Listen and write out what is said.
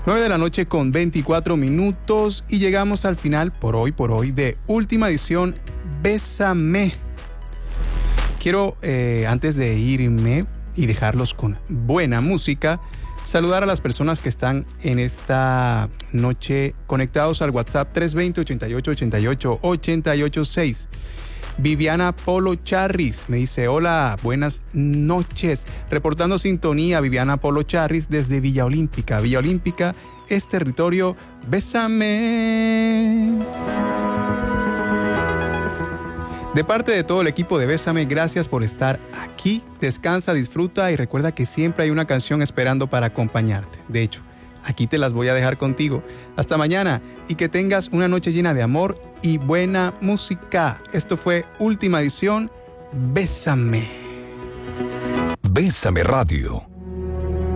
9 de la noche con 24 minutos y llegamos al final por hoy de última edición Bésame. Quiero, antes de irme y dejarlos con buena música, saludar a las personas que están en esta noche conectados al WhatsApp 320-88-88-886. Viviana Polo Charris me dice: hola, buenas noches. Reportando sintonía, Viviana Polo Charris desde Villa Olímpica. Villa Olímpica es territorio Bésame. De parte de todo el equipo de Bésame, gracias por estar aquí. Descansa, disfruta y recuerda que siempre hay una canción esperando para acompañarte. De hecho, aquí te las voy a dejar contigo. Hasta mañana y que tengas una noche llena de amor y buena música. Esto fue última edición Bésame. Bésame Radio.